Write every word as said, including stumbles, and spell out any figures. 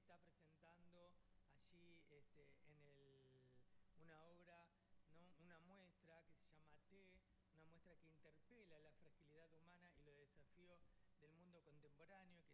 está presentando allí este, en el, una obra, ¿no? Una muestra que se llama T, una muestra que interpela la fragilidad humana y los desafíos del mundo contemporáneo, que